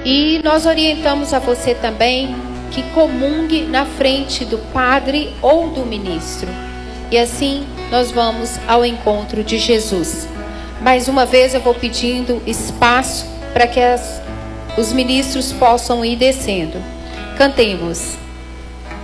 E nós orientamos a você também que comungue na frente do padre ou do ministro. E assim nós vamos ao encontro de Jesus. Mais uma vez eu vou pedindo espaço para que os ministros possam ir descendo. Cantemos.